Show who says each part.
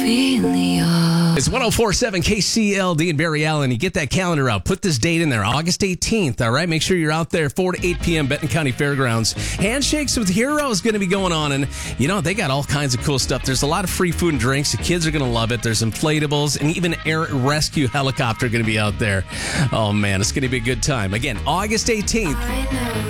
Speaker 1: It's 104.7 KCLD in Barry Allen. You get that calendar out. Put this date in there, August 18th, all right? Make sure you're out there 4 to 8 p.m. Benton County Fairgrounds. Handshakes with Heroes going to be going on, and, they got all kinds of cool stuff. There's a lot of free food and drinks. The kids are going to love it. There's inflatables, and even air rescue helicopter going to be out there. Oh, man, it's going to be a good time. Again, August 18th.